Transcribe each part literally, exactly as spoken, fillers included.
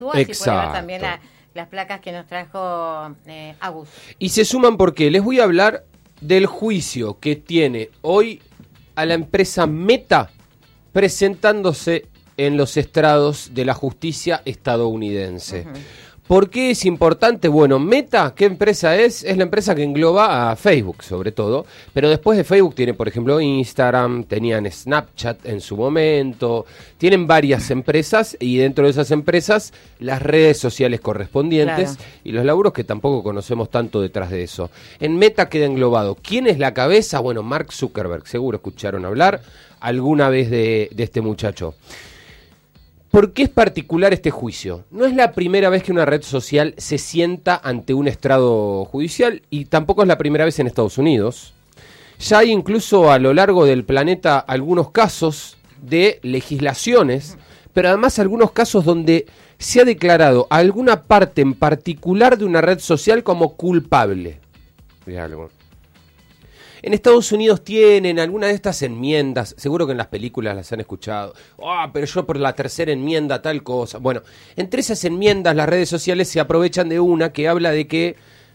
Así puede ver también la, las placas que nos trajo eh, Agus. Y se suman porque les voy a hablar del juicio que tiene hoy a la empresa Meta presentándose en los estrados de la justicia estadounidense. Uh-huh. ¿Por qué es importante? Bueno, Meta, ¿qué empresa es? Es la empresa que engloba a Facebook, sobre todo. Pero después de Facebook tiene, por ejemplo, Instagram, tenían Snapchat en su momento. Tienen varias empresas y dentro de esas empresas las redes sociales correspondientes. Claro. Y los laburos que tampoco conocemos tanto detrás de eso. En Meta queda englobado. ¿Quién es la cabeza? Bueno, Mark Zuckerberg. Seguro escucharon hablar alguna vez de, de este muchacho. ¿Por qué es particular este juicio? No es la primera vez que una red social se sienta ante un estrado judicial y tampoco es la primera vez en Estados Unidos. Ya hay incluso a lo largo del planeta algunos casos de legislaciones, pero además algunos casos donde se ha declarado a alguna parte en particular de una red social como culpable de algo. En Estados Unidos tienen alguna de estas enmiendas, seguro que en las películas las han escuchado. Ah, oh, pero yo por la tercera enmienda tal cosa. Bueno, entre esas enmiendas las redes sociales se aprovechan de una que habla de que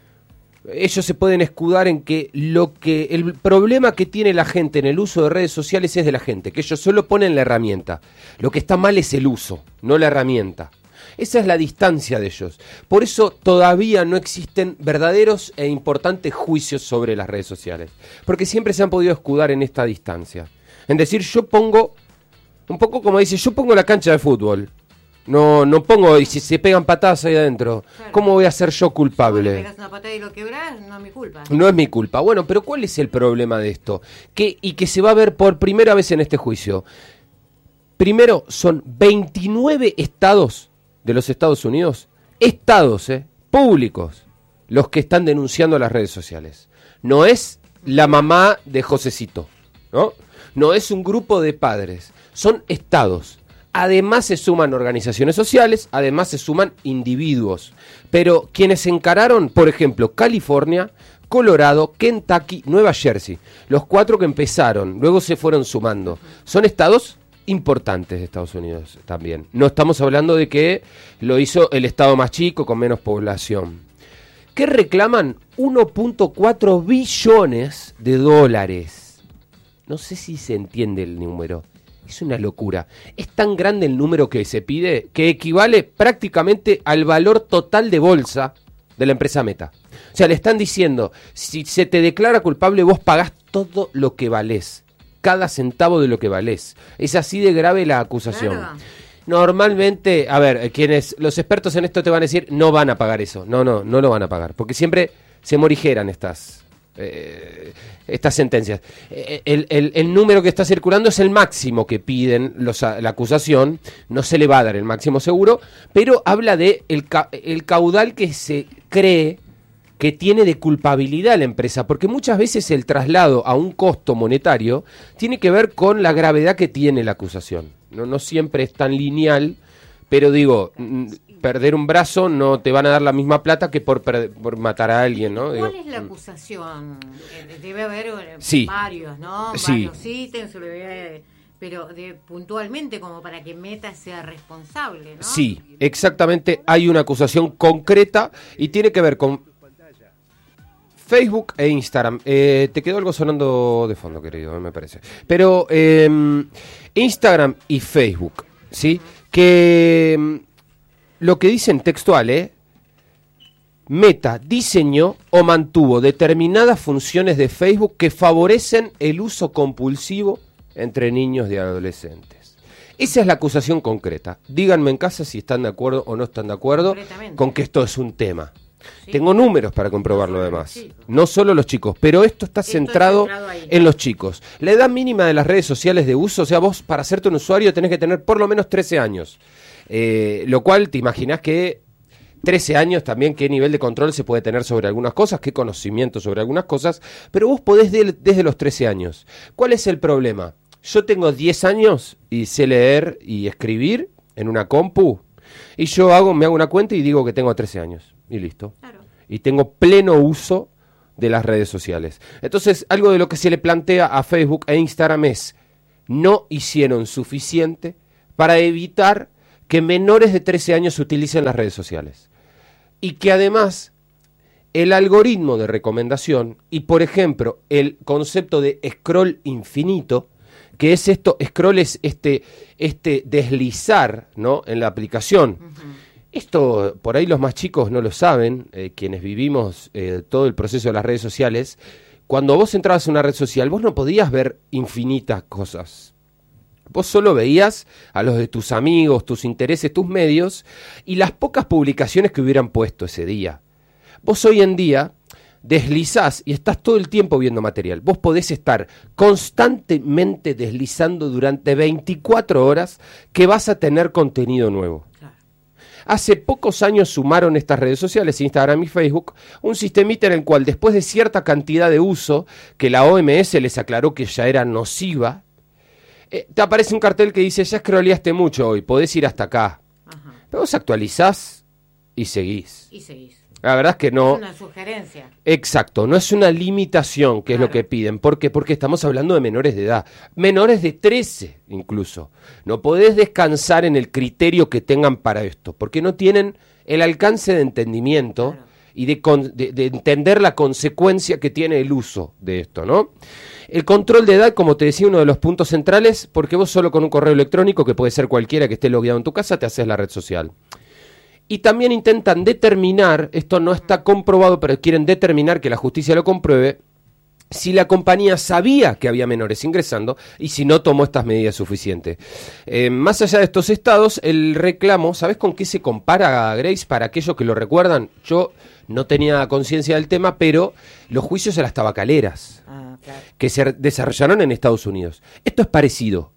ellos se pueden escudar en que lo que el problema que tiene la gente en el uso de redes sociales es de la gente, que ellos solo ponen la herramienta. Lo que está mal es el uso, no la herramienta. Esa es la distancia de ellos. Por eso todavía no existen verdaderos e importantes juicios sobre las redes sociales. Porque siempre se han podido escudar en esta distancia. En decir, yo pongo, un poco como dice, yo pongo la cancha de fútbol. No no pongo, y si se pegan patadas ahí adentro, claro. ¿Cómo voy a ser yo culpable? Si pegas una patada y lo quebrás, no es mi culpa. No es mi culpa. Bueno, pero ¿cuál es el problema de esto? Que, y que se va a ver por primera vez en este juicio. Primero, son veintinueve estados de los Estados Unidos, estados eh, públicos, los que están denunciando las redes sociales. No es la mamá de Josecito, ¿no? No es un grupo de padres, son estados. Además se suman organizaciones sociales, además se suman individuos. Pero quienes encararon, por ejemplo, California, Colorado, Kentucky, Nueva Jersey, los cuatro que empezaron, luego se fueron sumando, son estados importantes de Estados Unidos también. No estamos hablando de que lo hizo el estado más chico con menos población. ¿Qué reclaman? uno punto cuatro billones de dólares. No sé si se entiende el número. Es una locura. Es tan grande el número que se pide que equivale prácticamente al valor total de bolsa de la empresa Meta. O sea, le están diciendo, si se te declara culpable, vos pagás todo lo que valés. Cada centavo de lo que valés. Es así de grave la acusación. Claro. Normalmente, a ver, quienes los expertos en esto te van a decir, no van a pagar eso. No, no, no lo van a pagar. Porque siempre se morigeran estas, eh, estas sentencias. Eh, el, el, el número que está circulando es el máximo que piden los, la acusación. No se le va a dar el máximo seguro, pero habla de el, ca, el caudal que se cree que tiene de culpabilidad la empresa, porque muchas veces el traslado a un costo monetario tiene que ver con la gravedad que tiene la acusación. No, no siempre es tan lineal, pero digo, m- perder un brazo no te van a dar la misma plata que por, per- por matar a alguien, ¿no? ¿Cuál digo, es la acusación? Debe haber sí. varios, ¿no? Sí. Varios ítems, pero de, puntualmente como para que Meta sea responsable, ¿no? Sí, exactamente, hay una acusación concreta y tiene que ver con Facebook e Instagram. Eh, te quedó algo sonando de fondo, querido, me parece. Pero eh, Instagram y Facebook, ¿sí? Que eh, lo que dicen textual, ¿eh? Meta diseñó o mantuvo determinadas funciones de Facebook que favorecen el uso compulsivo entre niños y adolescentes. Esa es la acusación concreta. Díganme en casa si están de acuerdo o no están de acuerdo con que esto es un tema. Sí. Tengo números para comprobarlo además. No solo los chicos, pero esto está esto centrado, centrado en los chicos. La edad mínima de las redes sociales de uso, o sea, vos para hacerte un usuario tenés que tener por lo menos trece años. Eh, lo cual te imaginás que trece años también qué nivel de control se puede tener sobre algunas cosas, qué conocimiento sobre algunas cosas, pero vos podés de, desde los trece años. ¿Cuál es el problema? Yo tengo diez años y sé leer y escribir en una compu y yo hago me hago una cuenta y digo que tengo trece años. Y listo. Claro. Y tengo pleno uso de las redes sociales. Entonces, algo de lo que se le plantea a Facebook e Instagram es, no hicieron suficiente para evitar que menores de trece años utilicen las redes sociales. Y que además el algoritmo de recomendación y, por ejemplo, el concepto de scroll infinito, que es esto, scroll es este, este deslizar, ¿no?, en la aplicación. Uh-huh. Esto, por ahí los más chicos no lo saben, eh, quienes vivimos eh, todo el proceso de las redes sociales. Cuando vos entrabas en una red social, vos no podías ver infinitas cosas. Vos solo veías a los de tus amigos, tus intereses, tus medios y las pocas publicaciones que hubieran puesto ese día. Vos hoy en día deslizás y estás todo el tiempo viendo material. Vos podés estar constantemente deslizando durante veinticuatro horas que vas a tener contenido nuevo. Hace pocos años sumaron estas redes sociales, Instagram y Facebook, un sistemita en el cual después de cierta cantidad de uso, que la O M S les aclaró que ya era nociva, eh, te aparece un cartel que dice, ya scrolleaste mucho hoy, podés ir hasta acá. Ajá. Pero vos actualizás y seguís. Y seguís. La verdad es que no. Es una sugerencia. Exacto, no es una limitación, que claro. es lo que piden. ¿Por qué? Porque estamos hablando de menores de edad. Menores de trece incluso. No podés descansar en el criterio que tengan para esto, porque no tienen el alcance de entendimiento claro. y de, con, de, de entender la consecuencia que tiene el uso de esto, ¿no? El control de edad, como te decía, uno de los puntos centrales, porque vos solo con un correo electrónico, que puede ser cualquiera que esté logueado en tu casa, te haces la red social. Y también intentan determinar, esto no está comprobado, pero quieren determinar que la justicia lo compruebe, si la compañía sabía que había menores ingresando y si no tomó estas medidas suficientes. Eh, más allá de estos estados, el reclamo, ¿sabes con qué se compara, Grace? Para aquellos que lo recuerdan, yo no tenía conciencia del tema, pero los juicios a las tabacaleras, ah, claro. que se desarrollaron en Estados Unidos. Esto es parecido.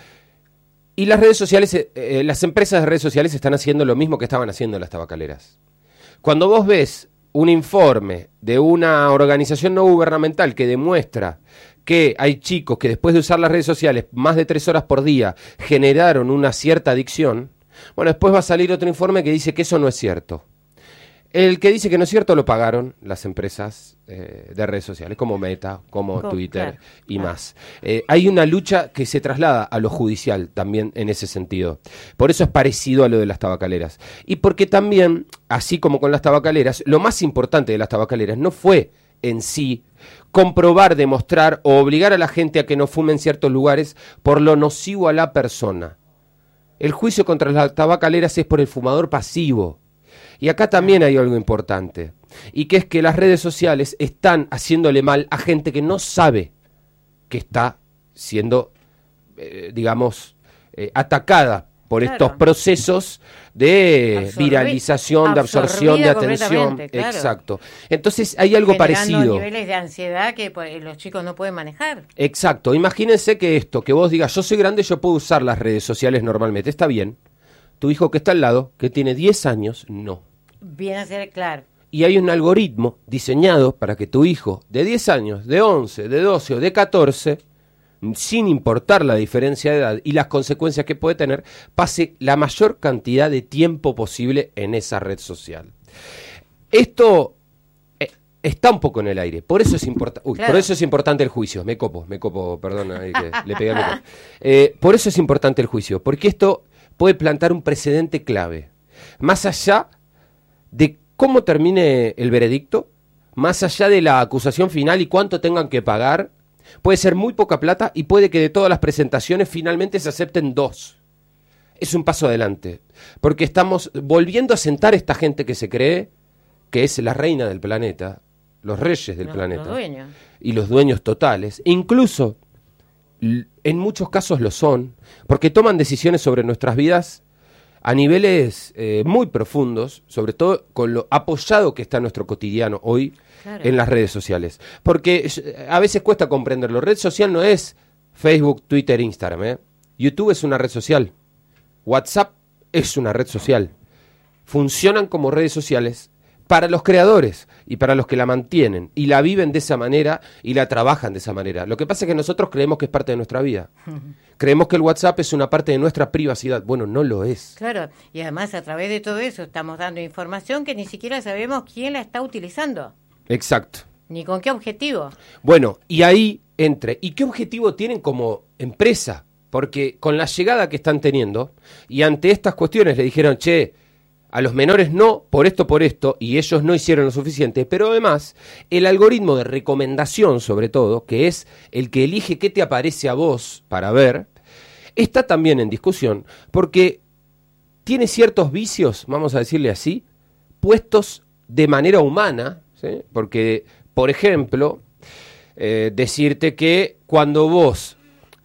Y las redes sociales, eh, las empresas de redes sociales están haciendo lo mismo que estaban haciendo las tabacaleras. Cuando vos ves un informe de una organización no gubernamental que demuestra que hay chicos que después de usar las redes sociales más de tres horas por día generaron una cierta adicción, bueno, después va a salir otro informe que dice que eso no es cierto. El que dice que no es cierto lo pagaron las empresas eh, de redes sociales, como Meta, como oh, Twitter claro, y claro. más. Eh, hay una lucha que se traslada a lo judicial también en ese sentido. Por eso es parecido a lo de las tabacaleras. Y porque también, así como con las tabacaleras, lo más importante de las tabacaleras no fue en sí comprobar, demostrar o obligar a la gente a que no fume en ciertos lugares por lo nocivo a la persona. El juicio contra las tabacaleras es por el fumador pasivo. Y acá también hay algo importante, y que es que las redes sociales están haciéndole mal a gente que no sabe que está siendo, eh, digamos, eh, atacada por claro. estos procesos de Absorbi viralización, de absorción, de atención. Claro. Exacto. Entonces hay algo generando parecido. Niveles de ansiedad que pues, los chicos no pueden manejar. Exacto. Imagínense que esto, que vos digas, yo soy grande, yo puedo usar las redes sociales normalmente, está bien. Tu hijo que está al lado, que tiene diez años, no. Viene a ser claro. Y hay un algoritmo diseñado para que tu hijo de diez años, de once, de doce o de catorce, sin importar la diferencia de edad y las consecuencias que puede tener, pase la mayor cantidad de tiempo posible en esa red social. Esto eh, está un poco en el aire, por eso es importante. Uy, claro. Por eso es importante el juicio. Me copo, me copo, perdón, ahí que le pegué al micrófono. Eh, por eso es importante el juicio, porque esto puede plantar un precedente clave. Más allá de cómo termine el veredicto, más allá de la acusación final y cuánto tengan que pagar, puede ser muy poca plata y puede que de todas las presentaciones finalmente se acepten dos. Es un paso adelante, porque estamos volviendo a sentar a esta gente que se cree que es la reina del planeta, los reyes del los, planeta, los dueños. Y los dueños totales, incluso en muchos casos lo son, porque toman decisiones sobre nuestras vidas a niveles eh, muy profundos, sobre todo con lo apoyado que está nuestro cotidiano hoy claro. en las redes sociales. Porque a veces cuesta comprenderlo. Red social no es Facebook, Twitter, Instagram. ¿eh? YouTube es una red social. WhatsApp es una red social. Funcionan como redes sociales para los creadores y para los que la mantienen y la viven de esa manera y la trabajan de esa manera. Lo que pasa es que nosotros creemos que es parte de nuestra vida. Creemos que el WhatsApp es una parte de nuestra privacidad. Bueno, no lo es. Claro, y además a través de todo eso estamos dando información que ni siquiera sabemos quién la está utilizando. Exacto. Ni con qué objetivo. Bueno, y ahí entre, ¿y qué objetivo tienen como empresa porque con la llegada que están teniendo, y ante estas cuestiones le dijeron, che, a los menores no, por esto, por esto, y ellos no hicieron lo suficiente, pero además, el algoritmo de recomendación, sobre todo, que es el que elige qué te aparece a vos para ver, está también en discusión, porque tiene ciertos vicios, vamos a decirle así, puestos de manera humana, ¿sí? Porque, por ejemplo, eh, decirte que cuando vos...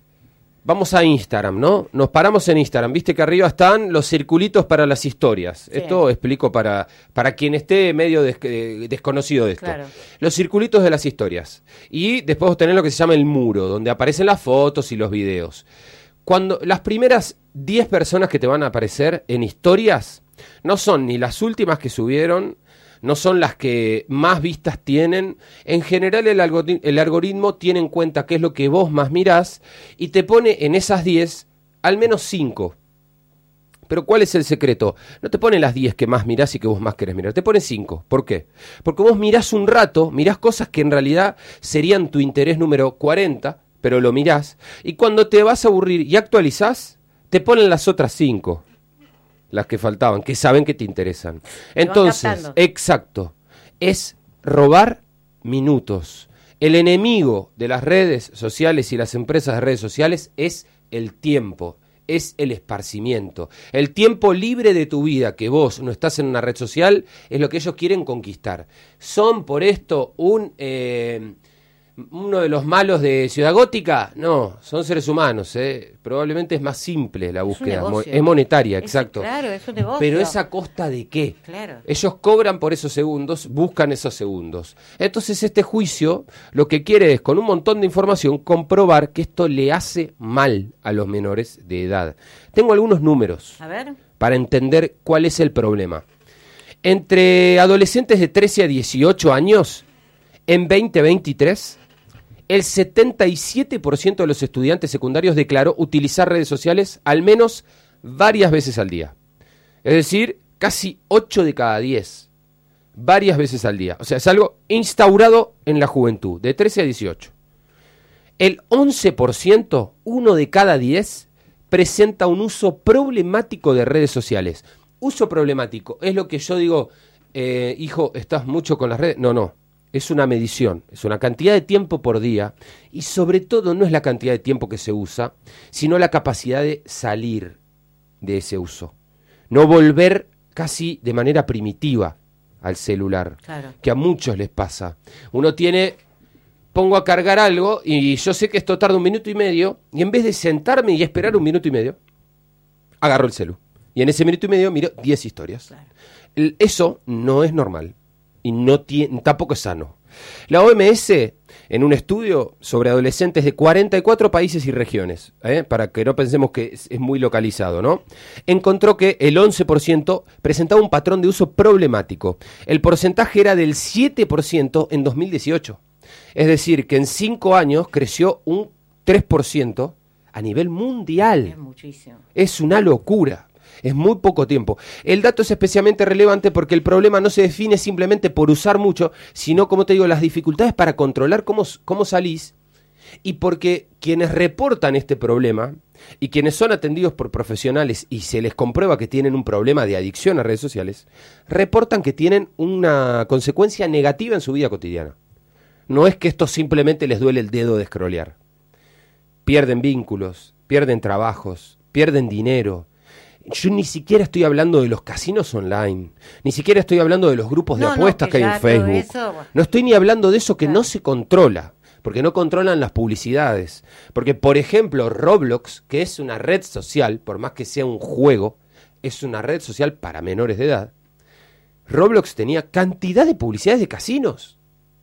Vamos a Instagram, ¿no? Nos paramos en Instagram. Viste que arriba están los circulitos para las historias. Sí. Esto explico para, para quien esté medio des, eh, desconocido de esto. Claro. Los circulitos de las historias. Y después vos tenés lo que se llama el muro, donde aparecen las fotos y los videos. Cuando las primeras diez personas que te van a aparecer en historias no son ni las últimas que subieron, no son las que más vistas tienen. En general el, algoritmo, el algoritmo tiene en cuenta qué es lo que vos más mirás y te pone en esas diez al menos cinco. Pero ¿cuál es el secreto? No te pone las diez que más mirás y que vos más querés mirar, te pone cinco. ¿Por qué? Porque vos mirás un rato, mirás cosas que en realidad serían tu interés número cuarenta, pero lo mirás, y cuando te vas a aburrir y actualizás, te ponen las otras cinco. Las que faltaban, que saben que te interesan. Entonces, exacto, es robar minutos. El enemigo de las redes sociales y las empresas de redes sociales es el tiempo, es el esparcimiento. El tiempo libre de tu vida, que vos no estás en una red social, es lo que ellos quieren conquistar. Son por esto un... Eh, ¿Uno de los malos de Ciudad Gótica? No, son seres humanos, ¿eh? Probablemente es más simple la búsqueda, es, es monetaria, es, exacto. Claro, es un negocio. Pero ¿es a costa de qué? Claro. Ellos cobran por esos segundos, buscan esos segundos. Entonces este juicio lo que quiere es, con un montón de información, comprobar que esto le hace mal a los menores de edad. Tengo algunos números a ver. Para entender cuál es el problema. Entre adolescentes de trece a dieciocho años, en veinte veintitrés... el setenta y siete por ciento de los estudiantes secundarios declaró utilizar redes sociales al menos varias veces al día. Es decir, casi ocho de cada diez. Varias veces al día. O sea, es algo instaurado en la juventud, de trece a dieciocho. El once por ciento, uno de cada diez, presenta un uso problemático de redes sociales. Uso problemático, es lo que yo digo, eh, hijo, ¿estás mucho con las redes? No, no. Es una medición, es una cantidad de tiempo por día y sobre todo no es la cantidad de tiempo que se usa, sino la capacidad de salir de ese uso. No volver casi de manera primitiva al celular, claro. Que a muchos les pasa. Uno tiene, pongo a cargar algo y yo sé que esto tarda un minuto y medio y en vez de sentarme y esperar un minuto y medio, agarro el celu. Y en ese minuto y medio miro diez historias. Claro. El, eso no es normal. Y no tiene, tampoco es sano. La O M S, en un estudio sobre adolescentes de cuarenta y cuatro países y regiones, ¿eh? Para que no pensemos que es, es muy localizado, ¿no? Encontró que el once por ciento presentaba un patrón de uso problemático. El porcentaje era del siete por ciento en dos mil dieciocho. Es decir, que en cinco años creció un tres por ciento a nivel mundial. Es muchísimo. Es una locura. Es muy poco tiempo. El dato es especialmente relevante porque el problema no se define simplemente por usar mucho, sino, como te digo, las dificultades para controlar cómo, cómo salís, y porque quienes reportan este problema y quienes son atendidos por profesionales y se les comprueba que tienen un problema de adicción a redes sociales, reportan que tienen una consecuencia negativa en su vida cotidiana. No es que esto simplemente les duele el dedo de scrollear. Pierden vínculos, pierden trabajos, pierden dinero. Yo ni siquiera estoy hablando de los casinos online, ni siquiera estoy hablando de los grupos de no, apuestas no, que que hay en Facebook. Eso, bueno. No estoy ni hablando de eso que claro. no se controla, porque no controlan las publicidades. Porque, por ejemplo, Roblox, que es una red social, por más que sea un juego, es una red social para menores de edad. Roblox tenía cantidad de publicidades de casinos.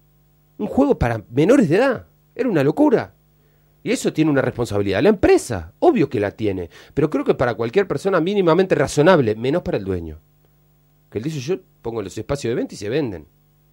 Un juego para menores de edad. Era una locura. Y eso tiene una responsabilidad. La empresa, obvio que la tiene, pero creo que para cualquier persona mínimamente razonable, menos para el dueño. Que él dice, yo pongo los espacios de venta y se venden.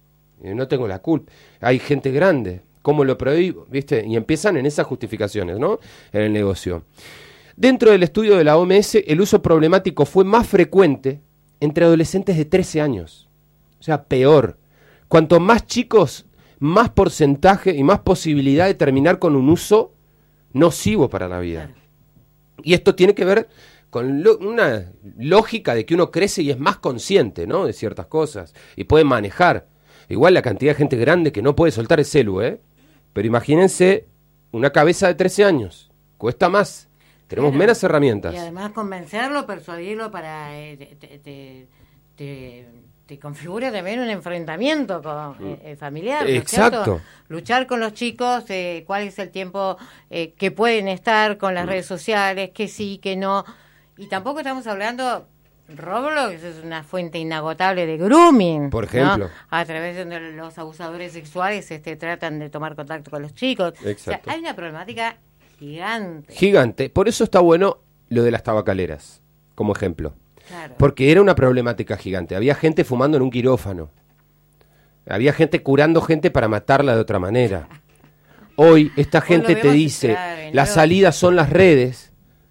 Y no tengo la culpa. Hay gente grande, ¿cómo lo prohíbo? ¿Viste? Y empiezan en esas justificaciones, ¿no? En el negocio. Dentro del estudio de la O M S, el uso problemático fue más frecuente entre adolescentes de trece años. O sea, peor. Cuanto más chicos, más porcentaje y más posibilidad de terminar con un uso nocivo para la vida. Claro. Y esto tiene que ver con lo, una lógica de que uno crece y es más consciente, ¿no?, de ciertas cosas y puede manejar. Igual la cantidad de gente grande que no puede soltar el celu, ¿eh? Pero imagínense una cabeza de trece años, cuesta más, tenemos Claro. menos herramientas. Y además convencerlo, persuadirlo para eh, te, te, te, te, te configura también un enfrentamiento con, eh, eh, familiar, ¿no es Exacto. cierto? Luchar con los chicos, eh, cuál es el tiempo eh, que pueden estar con las redes sociales, que sí, que no. Y tampoco estamos hablando, Roblox es una fuente inagotable de grooming, Por ejemplo. ¿no? A través de donde los abusadores sexuales este, tratan de tomar contacto con los chicos. Exacto. O sea, hay una problemática gigante. Gigante. Por eso está bueno lo de las tabacaleras, como ejemplo. Claro. Porque era una problemática gigante. Había gente fumando en un quirófano. Había gente curando gente para matarla de otra manera. Hoy esta Hoy gente lo te vemos, dice, claro, y las luego- salidas son las redes.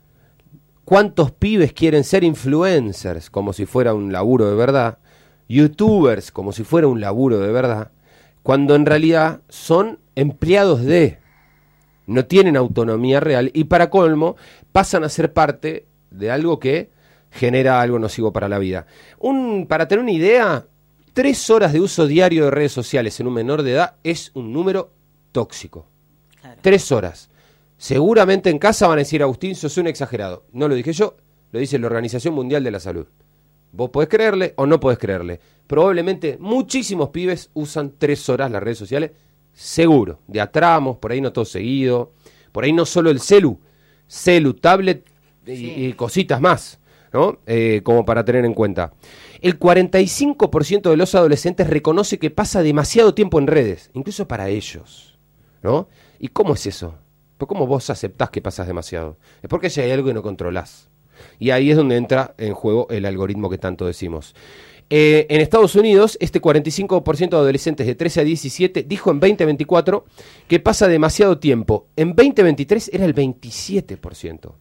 ¿Cuántos pibes quieren ser influencers como si fuera un laburo de verdad? Youtubers como si fuera un laburo de verdad. Cuando en realidad son empleados de... No tienen autonomía real y para colmo pasan a ser parte de algo que genera algo nocivo para la vida. Un, para tener una idea, tres horas de uso diario de redes sociales en un menor de edad es un número tóxico. Claro. Tres horas. Seguramente en casa van a decir, Agustín, sos un exagerado. No lo dije yo, lo dice la Organización Mundial de la Salud. Vos podés creerle o no podés creerle. Probablemente muchísimos pibes usan tres horas las redes sociales, seguro. De a tramos, por ahí no todo seguido. Por ahí no solo el celu, celu, tablet y, Sí. y cositas más, ¿no? Eh, como para tener en cuenta. El cuarenta y cinco por ciento de los adolescentes reconoce que pasa demasiado tiempo en redes, incluso para ellos, ¿no? ¿Y cómo es eso? ¿Por cómo vos aceptás que pasas demasiado? Es porque ya hay algo que no controlás. Y ahí es donde entra en juego el algoritmo que tanto decimos. Eh, en Estados Unidos, este cuarenta y cinco por ciento de adolescentes de trece a diecisiete dijo en veinte veinticuatro que pasa demasiado tiempo. En veinte veintitrés era el veintisiete por ciento.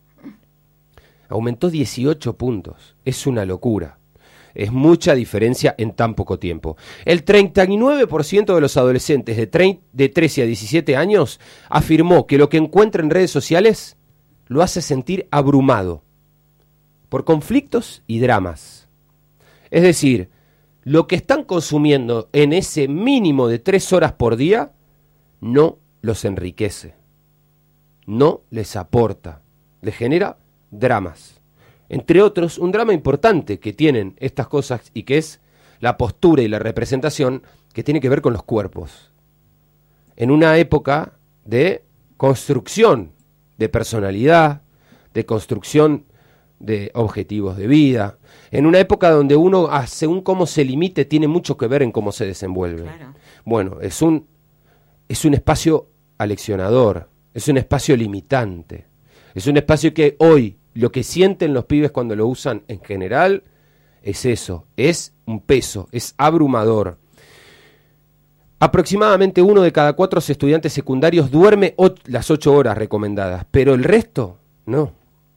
Aumentó dieciocho puntos. Es una locura. Es mucha diferencia en tan poco tiempo. El treinta y nueve por ciento de los adolescentes de, tre- de trece a diecisiete años afirmó que lo que encuentra en redes sociales lo hace sentir abrumado por conflictos y dramas. Es decir, lo que están consumiendo en ese mínimo de tres horas por día no los enriquece, no les aporta, les genera dramas. Entre otros, un drama importante que tienen estas cosas y que es la postura y la representación que tiene que ver con los cuerpos. En una época de construcción de personalidad, de construcción de objetivos de vida, en una época donde uno, según cómo se limite, tiene mucho que ver en cómo se desenvuelve. Claro. Bueno, es un, es un espacio aleccionador, es un espacio limitante, es un espacio que hoy lo que sienten los pibes cuando lo usan en general es eso, es un peso, es abrumador. Aproximadamente uno de cada cuatro estudiantes secundarios duerme o- las ocho horas recomendadas, pero el resto no.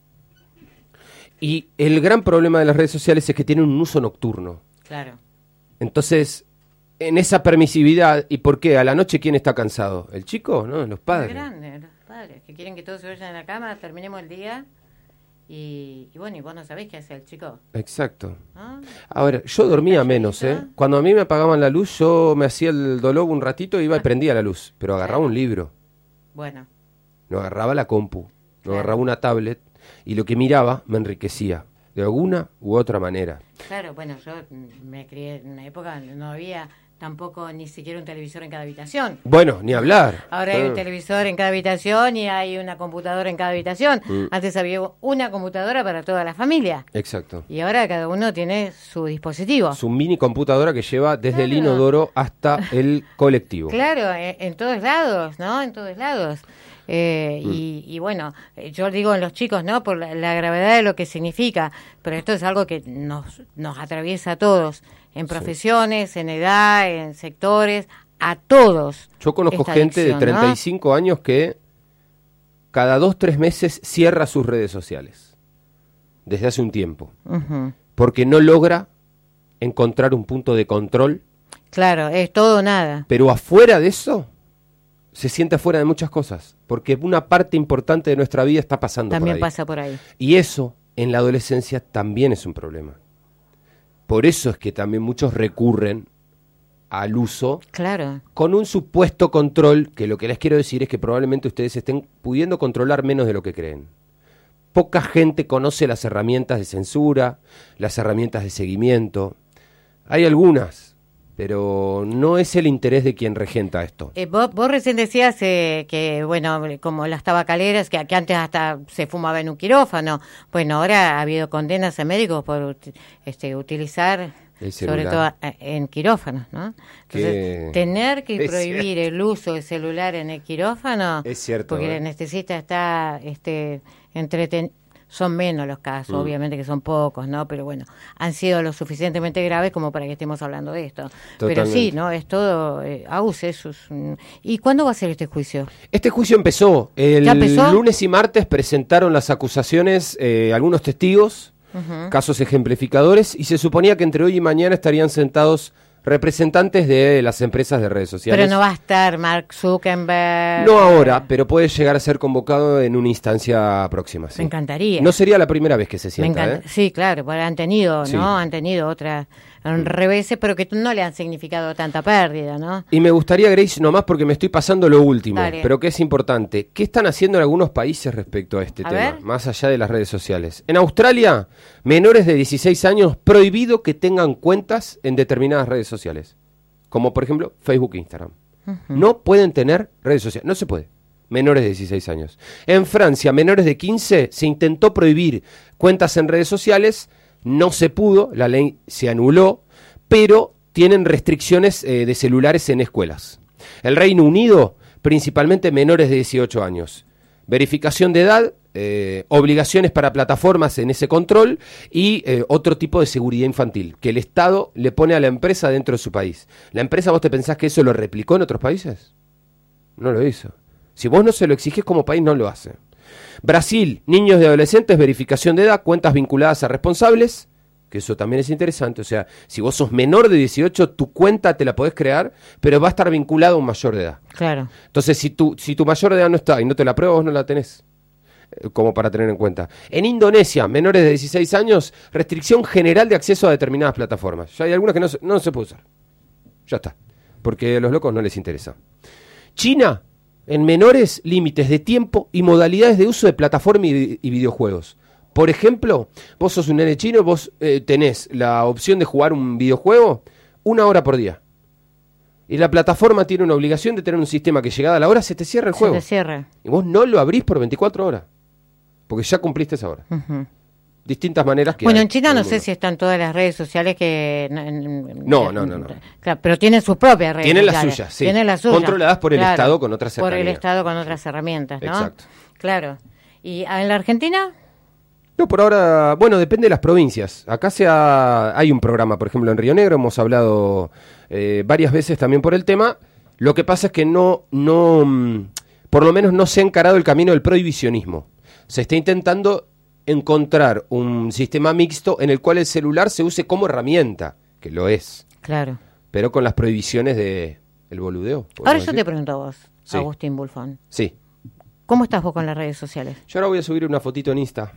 Y el gran problema de las redes sociales es que tienen un uso nocturno. Claro. Entonces, en esa permisividad, ¿y por qué? ¿A la noche quién está cansado? ¿El chico? No, los Los padres. grandes, los padres, que quieren que todos se vayan a la cama, terminemos el día y, y bueno, y vos no sabés qué hace el chico, Exacto. ¿no? Ahora, yo dormía menos, ¿eh? Cuando a mí me apagaban la luz, yo me hacía el dolor un ratito, iba y prendía la luz, pero agarraba un libro, Bueno, no agarraba la compu, no Claro. agarraba una tablet, y lo que miraba me enriquecía, de alguna u otra manera. claro, bueno, yo mm, me crié en una época donde no había tampoco ni siquiera un televisor en cada habitación. Bueno, ni hablar. Ahora hay Ah. un televisor en cada habitación y hay una computadora en cada habitación. Mm. Antes había una computadora para toda la familia. Exacto. Y ahora cada uno tiene su dispositivo. Su mini computadora que lleva desde el Claro. inodoro hasta el colectivo. Claro, en, en todos lados, ¿no? En todos lados. Eh, Mm. y, y bueno, eh, yo digo en los chicos, ¿no? Por la, la gravedad de lo que significa, pero esto es algo que nos, nos atraviesa a todos, en profesiones, en edad, en sectores, a todos. Yo conozco esta gente de adicción, ¿no? treinta y cinco años que cada dos, tres meses cierra sus redes sociales. Desde hace un tiempo. Ujú. Porque no logra encontrar un punto de control. Claro, es todo o nada. Pero afuera de eso, se siente afuera de muchas cosas, porque una parte importante de nuestra vida está pasando También por ahí. pasa por ahí. Y eso, en la adolescencia, también es un problema. Por eso es que también muchos recurren al uso, claro, con un supuesto control, que lo que les quiero decir es que probablemente ustedes estén pudiendo controlar menos de lo que creen. Poca gente conoce las herramientas de censura, las herramientas de seguimiento. Hay algunas, pero no es el interés de quien regenta esto. Eh, vos, vos recién decías eh, que, bueno, como las tabacaleras, que, que antes hasta se fumaba en un quirófano. Bueno, ahora ha habido condenas a médicos por este, utilizar, sobre todo en quirófanos, ¿no? Entonces, tener que prohibir cierto. el uso del celular en el quirófano, es cierto, porque ¿eh? el anestesista está este, entretenido. Son menos los casos, mm. obviamente que son pocos, ¿no? Pero bueno, han sido lo suficientemente graves como para que estemos hablando de esto. Totalmente. Pero sí, ¿no? Es todo, eh, A U C, eso es un... ¿Y cuándo va a ser este juicio? Este juicio empezó. El ¿Ya empezó? lunes y martes presentaron las acusaciones eh, algunos testigos, uh-huh. casos ejemplificadores, y se suponía que entre hoy y mañana estarían sentados representantes de las empresas de redes sociales. Pero no va a estar Mark Zuckerberg. No ahora, pero puede llegar a ser convocado en una instancia próxima. Sí. Me encantaría. No sería la primera vez que se sienta. ¿eh? Sí, claro, porque han tenido, sí. ¿no? Han tenido otras mm. reveses, pero que no le han significado tanta pérdida, ¿no? Y me gustaría, Grace, nomás porque me estoy pasando lo último, Dale. pero que es importante. ¿Qué están haciendo en algunos países respecto a este a tema? Ver. Más allá de las redes sociales. En Australia, menores de dieciséis años prohibido que tengan cuentas en determinadas redes sociales. Como por ejemplo Facebook e Instagram. Uh-huh. No pueden tener redes sociales, no se puede. Menores de dieciséis años. En Francia, menores de quince, se intentó prohibir cuentas en redes sociales, no se pudo, la ley se anuló, pero tienen restricciones eh, de celulares en escuelas. El Reino Unido, principalmente menores de dieciocho años. Verificación de edad, eh, obligaciones para plataformas en ese control y eh, otro tipo de seguridad infantil que el Estado le pone a la empresa dentro de su país. ¿La empresa vos te pensás que eso lo replicó en otros países? No lo hizo. Si vos no se lo exigís como país, no lo hace. Brasil, niños y adolescentes, verificación de edad, cuentas vinculadas a responsables, que eso también es interesante. O sea, si vos sos menor de dieciocho, tu cuenta te la podés crear, pero va a estar vinculada a un mayor de edad. Claro. Entonces, si tu, si tu mayor de edad no está y no te la prueba, vos no la tenés. Como para tener en cuenta. En Indonesia, menores de dieciséis años, restricción general de acceso a determinadas plataformas. Ya hay algunas que no se, no se puede usar. Ya está. Porque a los locos no les interesa. China, en menores, límites de tiempo y modalidades de uso de plataforma y, y videojuegos. Por ejemplo, vos sos un nene chino, vos eh, tenés la opción de jugar un videojuego una hora por día. Y la plataforma tiene una obligación de tener un sistema que llegada a la hora se te cierra el se juego. Se te cierra. Y vos no lo abrís por veinticuatro horas. Porque ya cumpliste esa hora. Uh-huh. Distintas maneras que Bueno, hay en China en no el sé mundo. si están todas las redes sociales que... No, no, no. no. Claro, pero tienen sus propias redes Tienen las sociales. suyas, sí. Tienen las suyas. Controladas por el claro, Estado con otras Por cercanías. el Estado con otras herramientas, ¿no? Exacto. Claro. ¿Y en la Argentina? No, por ahora, bueno, depende de las provincias. Acá se ha, hay un programa, por ejemplo, en Río Negro, hemos hablado eh, varias veces también por el tema. Lo que pasa es que no, no, por lo menos no se ha encarado el camino del prohibicionismo. Se está intentando encontrar un sistema mixto en el cual el celular se use como herramienta, que lo es. Claro. Pero con las prohibiciones de el boludeo. Ahora yo decir. te pregunto a vos, sí. Agustín Bulfón. Sí. ¿Cómo estás vos con las redes sociales? Yo ahora voy a subir una fotito en Insta.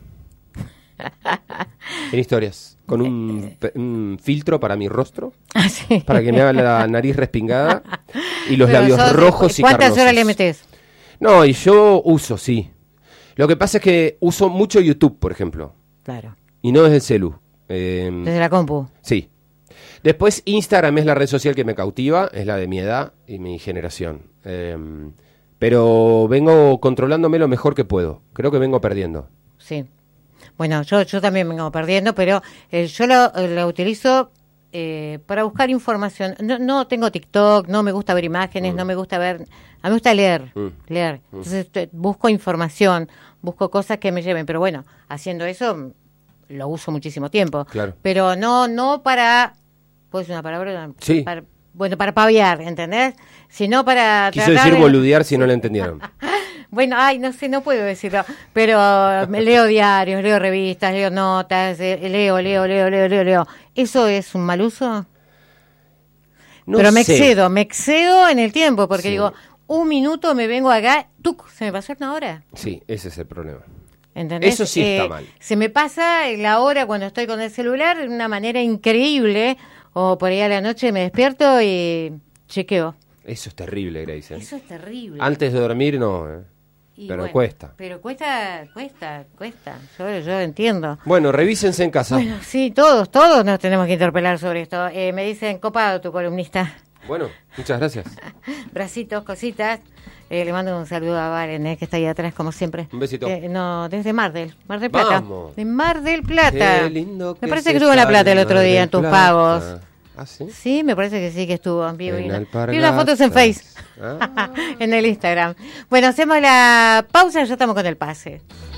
En historias. Con un, un filtro para mi rostro. Ah, sí. Para que me haga la nariz respingada. Y los Pero labios sos, rojos y ¿cuántas carnosos. horas le metés? No, y yo uso, sí. Lo que pasa es que uso mucho YouTube, por ejemplo. Claro. Y no desde el celu. Eh, Desde la compu. Sí. Después Instagram es la red social que me cautiva. Es la de mi edad y mi generación. Eh, pero vengo controlándome lo mejor que puedo. Creo que vengo perdiendo. Sí. Bueno, yo yo también vengo perdiendo, pero eh, yo lo, lo utilizo eh, para buscar información. No, no tengo TikTok, no me gusta ver imágenes, mm. no me gusta ver... A mí me gusta leer, mm. leer. Mm. Entonces te, busco información, busco cosas que me lleven. Pero bueno, haciendo eso lo uso muchísimo tiempo. Claro. Pero no no para... ¿Puedo decir una palabra? Sí. Para, bueno, para paviar, ¿entendés? Sino para... Quiso decir de... boludear si no lo entendieron. Bueno, ay, no sé, no puedo decirlo, pero me leo diarios, leo revistas, leo notas, eh, leo, leo, leo, leo, leo, leo. ¿Eso es un mal uso? No pero me sé. excedo, me excedo en el tiempo, porque sí. digo, un minuto, me vengo acá, ¡tuc! Se me pasó una hora. Sí, ese es el problema. ¿Entendés? Eso sí está eh, mal. Se me pasa la hora cuando estoy con el celular de una manera increíble, o por ahí a la noche me despierto y chequeo. Eso es terrible, Grace. ¿eh? Eso es terrible. Antes de dormir, no. ¿eh? Y Pero bueno, cuesta. Pero cuesta, cuesta, cuesta. Yo, yo entiendo. Bueno, revísense en casa. Bueno, sí, todos, todos nos tenemos que interpelar sobre esto. Eh, me dicen, copado tu columnista. Bueno, muchas gracias. Bracitos, cositas. Eh, le mando un saludo a Valen, eh, que está ahí atrás, como siempre. Un besito. Eh, no, desde Mar del, Mar del Plata. Vamos. De Mar del Plata. Qué lindo que me parece se que estuvo en La Plata el sale otro Mar día del en tus Plata. pagos. ¿Ah, sí? Sí, me parece que sí que estuvo en vivo. En y una- Alpargatas. Vi unas fotos en Face. Ah. En el Instagram. Bueno, hacemos la pausa y ya estamos con el pase.